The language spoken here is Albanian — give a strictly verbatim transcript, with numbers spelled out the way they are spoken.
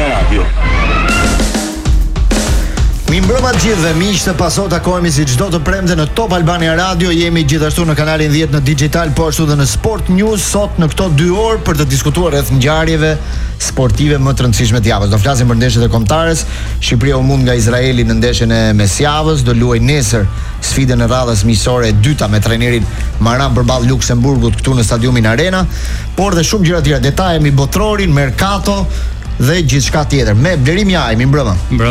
Albania Radio. Mi mbrëma të gjithëve, miq të paso takohemi si çdo të premte në Top Albania Radio. Jemi gjithashtu në kanalin dhjetë në Digital, po ashtu dhe në Sport News sot në këto dy orë për të diskutuar rreth ngjarjeve sportive më të rëndësishme të javës. Do flasim për ndeshjet e kombëtares. Shqipëria u mund nga Izraeli në ndeshjen e mesjavës, do luajë nesër sfidën e radhës miqësore e dyta me trajnerin Maran përballë Luksemburgut këtu në stadiumin Arena, por dhe shumë gjëra tjera, detaje mbi botrorin, mercato dhe gjithçka tjetër. Me Blerim Jaj, mi mbrëma.